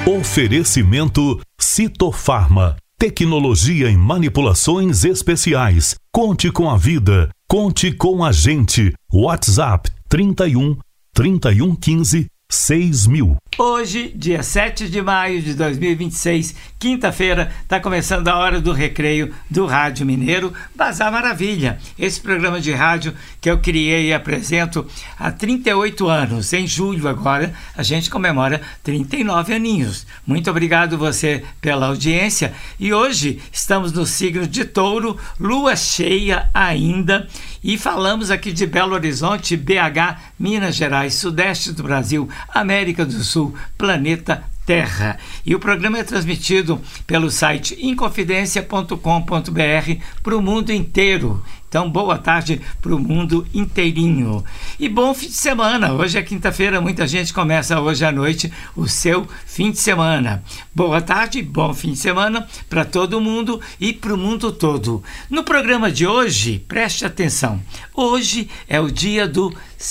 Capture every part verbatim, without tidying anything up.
Oferecimento Citofarma. Tecnologia em manipulações especiais. Conte com a vida. Conte com a gente. WhatsApp trinta e um, trinta e um quinze, seis mil. Hoje, dia sete de maio de dois mil e vinte e seis, quinta-feira, está começando a hora do recreio do Rádio Mineiro, Bazar Maravilha. Esse programa de rádio que eu criei e apresento há trinta e oito anos. Em julho agora, a gente comemora trinta e nove aninhos. Muito obrigado você pela audiência. E hoje estamos no signo de Touro, lua cheia ainda, e falamos aqui de Belo Horizonte, B H, Minas Gerais, Sudeste do Brasil, América do Sul, planeta Terra. E o programa é transmitido pelo site inconfidencia ponto com ponto b r para o mundo inteiro. Então, boa tarde para o mundo inteirinho. E bom fim de semana. Hoje é quinta-feira, muita gente começa hoje à noite o seu fim de semana. Boa tarde, bom fim de semana para todo mundo e para o mundo todo. No programa de hoje, preste atenção. Hoje é o dia do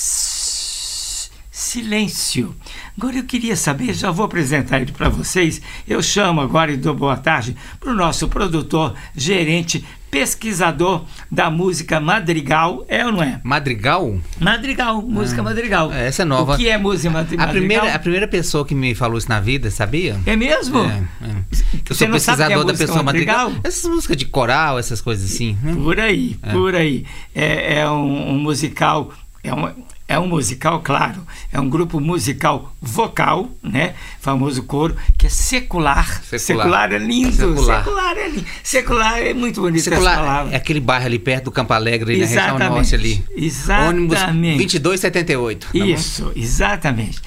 silêncio. Agora eu queria saber, já vou apresentar ele para vocês. Eu chamo agora e dou boa tarde para o nosso produtor, gerente, pesquisador da música Madrigal. É ou não é? Madrigal? Madrigal, música ah, Madrigal. Essa é nova. O que é música Madrigal? A primeira, a primeira pessoa que me falou isso na vida, sabia? É mesmo? É, é. Eu sou pesquisador da pessoa Madrigal. Madrigal. Essas músicas de coral, essas coisas assim. Por aí, é. por aí. É, é um, um musical, é uma... É um musical, claro, é um grupo musical vocal, né? Famoso coro, que é secular. Secular, secular é lindo. Secular. secular é lindo. Secular é muito bonito secular essa palavra. É aquele bairro ali perto do Campo Alegre, ali na região norte ali. Exatamente. Ônibus vinte e dois setenta e oito. Tá Isso, bom? Exatamente.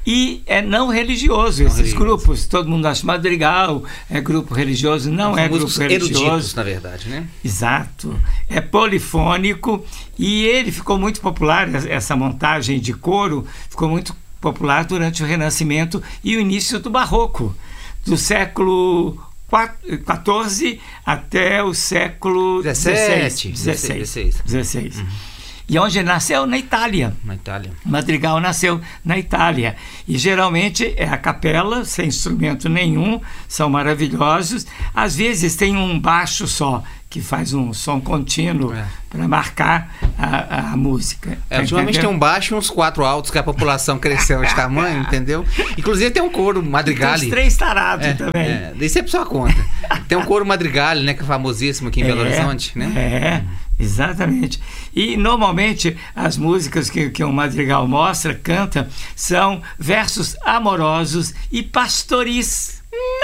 E é não religioso, não esses religioso. grupos, todo mundo acha Madrigal, é grupo religioso, não, não é grupo religioso. Eruditos, na verdade, né? Exato. É polifônico e ele ficou muito popular, essa montagem de coro, ficou muito popular durante o Renascimento e o início do Barroco, do século quatorze até o século dezessete. dezesseis. Uhum. E onde ele nasceu? Na Itália. Na Itália. Madrigal nasceu na Itália. E geralmente é a capela, sem instrumento nenhum, são maravilhosos. Às vezes tem um baixo só, que faz um som contínuo é. para marcar a, a música. É, ultimamente tem um baixo e uns quatro altos, que a população cresceu de tamanho, entendeu? Inclusive tem um coro Madrigal. Tem uns três tarados é, também. É, daí você precisa conta. Tem um coro Madrigal, né, que é famosíssimo aqui em é, Belo Horizonte, né? É, exatamente. E normalmente as músicas que, que o Madrigal mostra, canta, são versos amorosos e pastoris.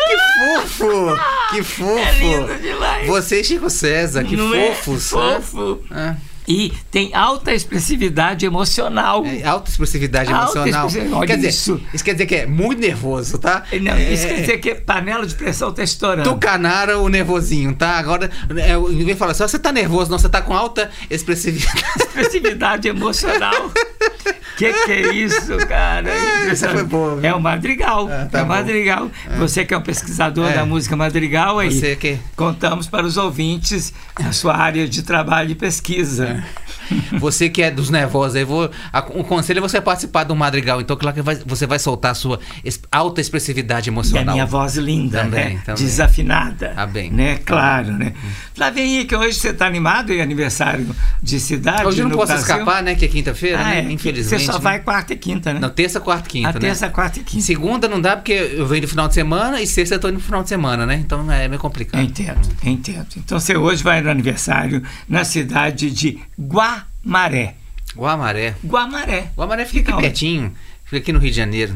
Que fofo! Que fofo! É lindo demais. Você e Chico César, que Não fofos! É? Fofo! É. E tem alta expressividade emocional. É, alta expressividade alta emocional. Expressividade. Quer dizer, isso. isso quer dizer que é muito nervoso, tá? Não, é, isso quer dizer que a panela de pressão tá estourando. Tucanara o nervosinho, tá? Agora, é, em vez de falar assim, você tá nervoso, não, você tá com alta expressividade. Expressividade emocional. Que que é isso, cara? Essa foi boa. É o Madrigal. Ah, tá é o Madrigal. É. Você que é um pesquisador é. da música Madrigal, aí Você que... contamos para os ouvintes a sua área de trabalho e pesquisa. É. Você que é dos nervosos, aí vou, a, o conselho é você participar do Madrigal. Então, claro que vai, você vai soltar a sua es, alta expressividade emocional. E a minha voz linda, também, né? Também. Desafinada. Ah, bem. Né? Claro, né? Flávio Henrique, hoje você está animado em aniversário de cidade? Hoje eu não no posso Brasil? escapar, né? Que é quinta-feira, ah, né? É, infelizmente. Você só né? vai quarta e quinta, né? Não, terça, quarta e quinta, a né? Terça, quarta e quinta. Segunda não dá porque eu venho no final de semana e sexta eu tô indo no final de semana, né? Então é meio complicado. Entendo, entendo. Então você hoje vai no aniversário na cidade de Guamaré. Guamaré. Guamaré. Guamaré fica aqui pertinho, fica aqui no Rio de Janeiro.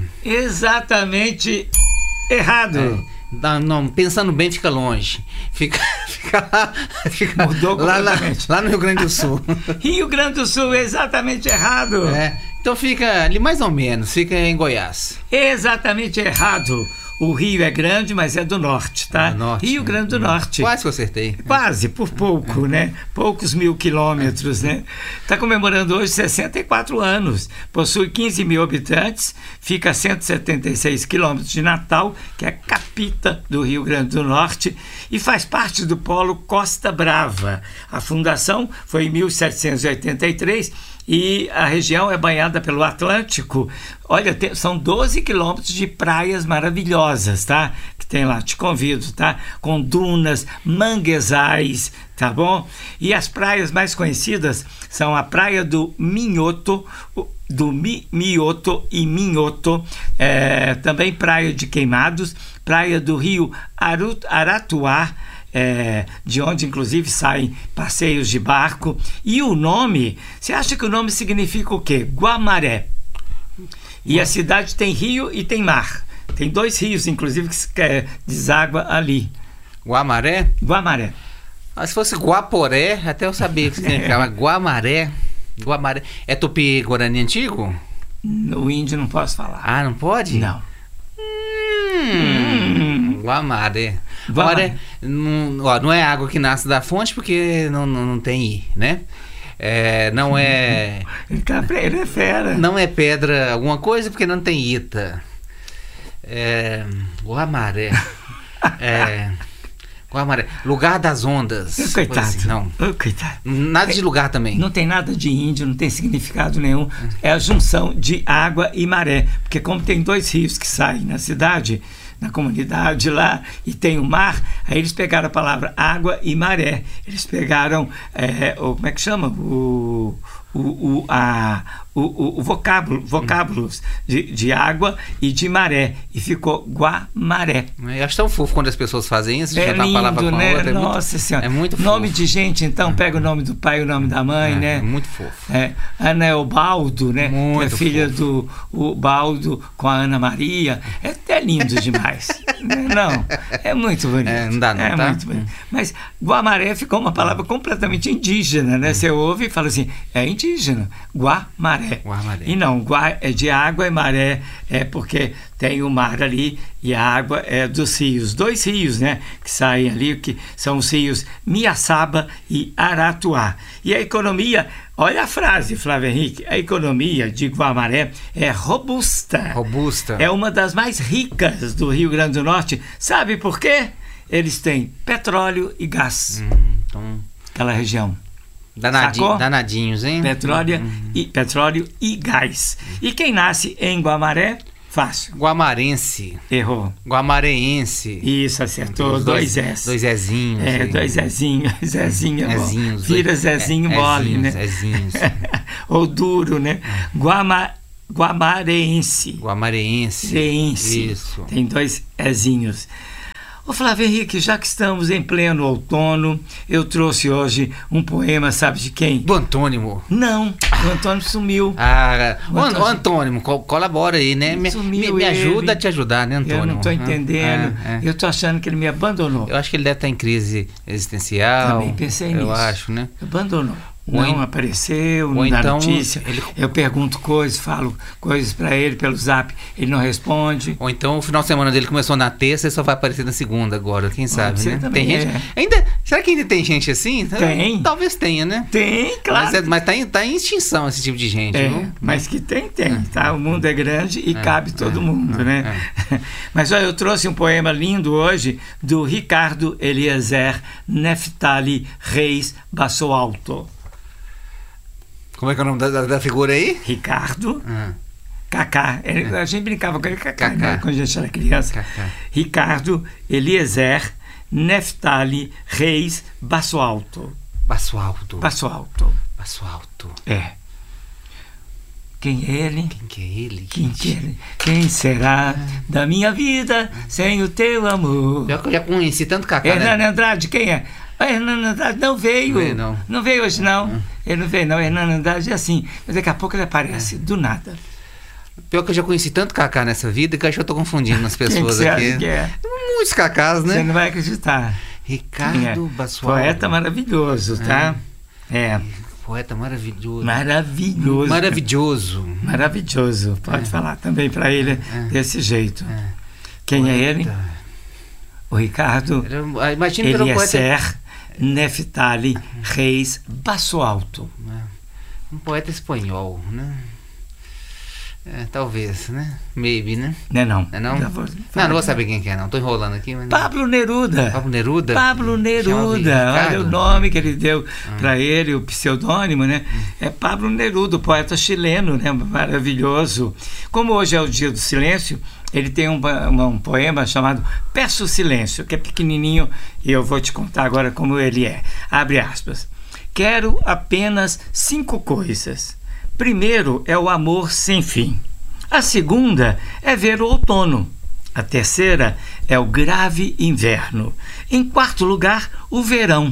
Exatamente errado. É. Não, não, pensando bem, fica longe. Fica, fica lá, fica Mudou lá, lá, lá no Rio Grande do Sul. Rio Grande do Sul, exatamente errado. É. Então fica ali mais ou menos, fica em Goiás. Exatamente errado. O Rio é grande, mas é do norte, tá? Do norte, Rio Grande do Norte. Quase que eu acertei. Quase, por pouco, né? Poucos mil quilômetros, né? Está comemorando hoje sessenta e quatro anos. Possui quinze mil habitantes, fica a cento e setenta e seis quilômetros de Natal, que é a capita do Rio Grande do Norte, e faz parte do polo Costa Brava. A fundação foi em mil setecentos e oitenta e três e a região é banhada pelo Atlântico. Olha, tem, são doze quilômetros de praias maravilhosas, tá? Que tem lá, te convido, tá? Com dunas, manguezais, tá bom? E as praias mais conhecidas são a Praia do Minhoto, do Mi, Mioto e Minhoto, é, também Praia de Queimados, Praia do Rio Aru, Aratuá, É, de onde inclusive saem passeios de barco. E o nome, você acha que o nome significa o quê? Guamaré. E a cidade tem rio e tem mar. Tem dois rios, inclusive, que é, deságua ali. Guamaré? Guamaré. Ah, se fosse Guaporé, até eu sabia que significava. Guamaré. Guamaré. É tupi-guarani antigo? O índio não posso falar. Ah, não pode? Não. Hum, Guamaré. Guamaré não, ó, não é água que nasce da fonte porque não, não, não tem I, né? É, não é. Ele, tá, ele é fera. Não é pedra alguma coisa porque não tem Ita. É, Guamaré. É, Guamaré. Lugar das ondas. Coitado. Assim, não. Coitado. Nada de lugar também. Não tem nada de índio, não tem significado nenhum. É a junção de água e maré. Porque como tem dois rios que saem na cidade, na comunidade lá, e tem o mar, aí eles pegaram a palavra água e maré. Eles pegaram, é, o, como é que chama? O, o, o, a, o, o vocábulo, vocábulos de, de água e de maré, e ficou Guamaré. Eu acho tão fofo quando as pessoas fazem isso, de é juntar lindo, a palavra com a né? outra. É Nossa muito, Senhora. É muito fofo. Nome de gente, então, pega o nome do pai e o nome da mãe, é, né? É muito fofo. É, Ana Elbaldo, né? Muito que é filha fofo. do o Baldo com a Ana Maria. É até lindo demais. Não, é muito bonito. É, não dá não, é tá? muito bonito. Mas Guamaré ficou uma palavra completamente indígena, né? Você ouve e fala assim, é indígena, Guamaré. Guamaré. E não, Gua é de água e maré é porque tem o mar ali e a água é dos rios. Dois rios, né? Que saem ali, que são os rios Miaçaba e Aratuá. E a economia, olha a frase, Flávio Henrique, a economia de Guamaré é robusta. Robusta. É uma das mais ricas do Rio Grande do Norte. Sabe por quê? Eles têm petróleo e gás. Hum, então... Aquela região. Danadinho, danadinhos, hein? Petróleo, Hum. e, petróleo e gás. E quem nasce em Guamaré? Fácil. Guamarense. Errou. Guamareense. Isso, acertou. Os Dois, dois, S. dois Zezinhos. É, hein? dois Zezinho. Zezinho é bom. Zezinhos. Vira dois- Zezinho é, mole, né? Zezinhos, Zezinhos. Ou duro, né? Guama, Guamareense. Guamareense. Zeense. Isso. Tem dois Ezinhos. Ô Flávio Henrique, já que estamos em pleno outono, eu trouxe hoje um poema, sabe de quem? Do Antônimo. Não, o Antônio sumiu. Ah, o, O An- Antônio- o Antônimo, co- colabora aí, né? Me, Sumiu me- me ajuda ele. a te ajudar, né, Antônio? Eu não estou Ah, entendendo. é, é. Eu estou achando que ele me abandonou. Eu acho que ele deve estar em crise existencial. Também pensei eu nisso. acho, né? Abandonou. Ou Não en- apareceu, ou não dá então notícia. ele- Eu pergunto coisas, falo coisas para ele pelo zap, ele não responde. Ou então o final de semana dele começou na terça e só vai aparecer na segunda agora, quem sabe, ser né? também, Tem gente. é. Ainda, será que ainda tem gente assim? Tem. Talvez tenha, né? Tem, claro. Mas, é- mas tá, em, tá em extinção esse tipo de gente, É, viu? mas que tem, tem, tá? O mundo é grande e cabe todo mundo, é, né? Mas olha, eu trouxe um poema lindo hoje do Ricardo Eliezer Neftali Reis Basso Alto. Como é que é o nome da, da- da figura aí? Ricardo Ah, Cacá. Ele- A gente brincava com ele Cacá, Cacá. né? Quando a gente era criança. Cacá. Ricardo Eliezer Neftali Reis Basso Alto. Basso alto. Basso Alto. Basso alto. É. Quem é ele? Quem que é ele? Quem, que ele? Quem será da minha vida sem o teu amor? Pior que eu já conheci tanto Cacá, Hernani né? Andrade, quem é? Ah, Hernani Andrade não veio. Não veio, não. Não veio hoje, não. Ele não veio, não. Hernani Andrade é assim. Mas daqui a pouco ele aparece do nada. Pior que eu já conheci tanto Cacá nessa vida que eu acho que eu tô confundindo as Quem que pessoas você aqui. acha que é? Muitos Cacás, Você né? não vai acreditar. Quem é? Ricardo Bassual. Poeta maravilhoso, tá? É. Poeta maravilhoso. Maravilhoso. Maravilhoso. Maravilhoso. Pode falar também para ele desse jeito. É. Quem é ele? Poeta. O Ricardo Era- Imagina pelo poeta. Eliezer Neftali Reis Basso Alto. Um poeta espanhol, né? É, talvez, né? Maybe, né? Não é não? Não, é não? Já vou- Não, não vou saber quem que é, não. Tô enrolando aqui, mas... não. Pablo Neruda. Pablo Neruda? Pablo Neruda, Chama olha Ricardo. o nome que ele deu para ele, o pseudônimo, né? É Pablo Neruda, o poeta chileno, né? Maravilhoso. Como hoje é o Dia do Silêncio, ele tem um, um, um poema chamado Peço Silêncio, que é pequenininho, e eu vou te contar agora como ele é. Abre aspas. Quero apenas cinco coisas. Primeiro é o amor sem fim. A segunda é ver o outono. A terceira é o grave inverno. Em quarto lugar, o verão.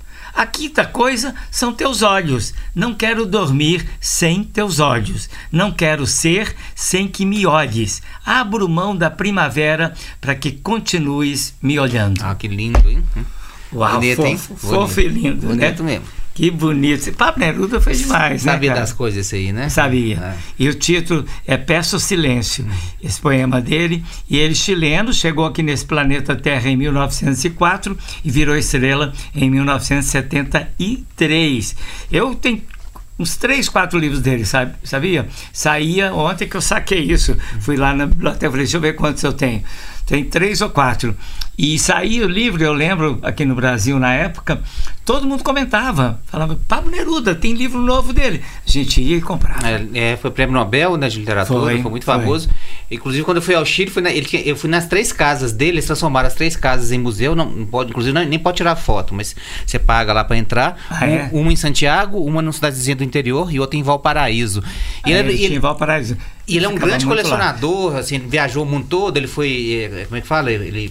A quinta coisa são teus olhos. Não quero dormir sem teus olhos. Não quero ser sem que me olhes. Abro mão da primavera para que continues me olhando. Ah, que lindo, hein? Uau, Bonito, hein? fofo, fofo e lindo, Bonito né? mesmo. Que bonito. Pablo Neruda foi demais, né, Sabia cara? das coisas isso aí, né? Sabia. É. E o título é Peço Silêncio, esse poema dele. E ele, chileno, chegou aqui nesse planeta Terra em mil novecentos e quatro e virou estrela em mil novecentos e setenta e três. Eu tenho uns três, quatro livros dele, sabe, sabia? Saía ontem que eu saquei isso. Fui lá na biblioteca e falei, deixa eu ver quantos eu tenho. Tem três ou quatro. E saía o livro, eu lembro, aqui no Brasil, na época, todo mundo comentava. Falava, Pablo Neruda, tem livro novo dele. A gente ia e comprava. É, é, foi prêmio Nobel, né, de literatura, Foi, foi, muito foi. famoso. Inclusive, quando eu fui ao Chile, fui na- ele tinha- eu fui nas três casas dele, eles transformaram as três casas em museu, não, não pode, inclusive não- nem pode tirar foto, mas você paga lá para entrar. Ah, Um- é? Uma em Santiago, uma numa cidadezinha do interior e outra em Valparaíso. E É, ele, ele e tinha ele- em Valparaíso. e ele é um Ficava grande muito lá. colecionador, assim, viajou o mundo todo, ele foi, eh, como é que fala? Ele, ele,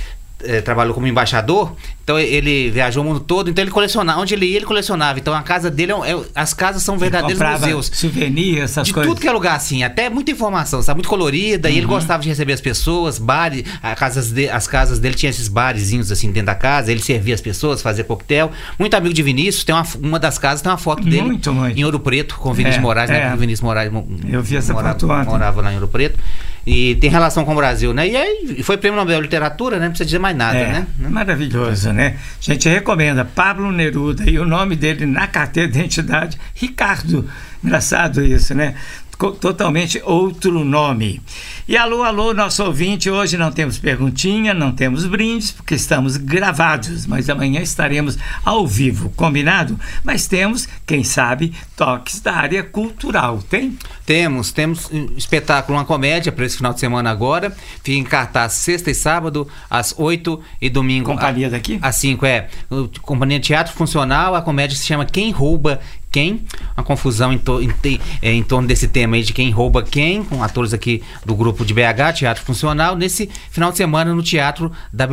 eh, trabalhou como embaixador, então ele viajou o mundo todo, então ele colecionava, onde ele ia ele colecionava, então a casa dele, é, um- é- as casas são verdadeiros Comprava museus. souvenir, essas De coisas. tudo que é lugar, assim, até muita informação, sabe? Muito colorida, e ele gostava de receber as pessoas, bares, a casas de- as casas dele tinham esses barezinhos assim dentro da casa, ele servia as pessoas, fazia coquetel. Muito amigo de Vinícius, tem uma, uma das casas tem uma foto dele Muito, muito. em Ouro Preto, com o Vinícius É, Moraes, né? é. O Vinícius Moraes mo- Eu vi essa morava, foto ontem. morava lá em Ouro Preto. E tem relação com o Brasil, né? E aí foi prêmio Nobel de Literatura, né? Não precisa dizer mais nada, É, né? maravilhoso, né? A gente recomenda Pablo Neruda e o nome dele na carteira de identidade, Ricardo. Engraçado isso, né? Co- Totalmente outro nome. E alô, alô, nosso ouvinte, hoje não temos perguntinha, não temos brindes, porque estamos gravados, mas amanhã estaremos ao vivo, combinado? Mas temos, quem sabe, toques da área cultural, tem? Temos, temos um espetáculo, uma comédia para esse final de semana agora. Fica em cartaz sexta e sábado, às oito e domingo. Companhia daqui? Às cinco, é. O- Companhia de Teatro Funcional, a comédia se chama Quem Rouba Quem? Uma confusão em, to- em, te- é, em torno desse tema aí de quem rouba quem, com atores aqui do grupo de B H, Teatro Funcional, nesse final de semana no Teatro da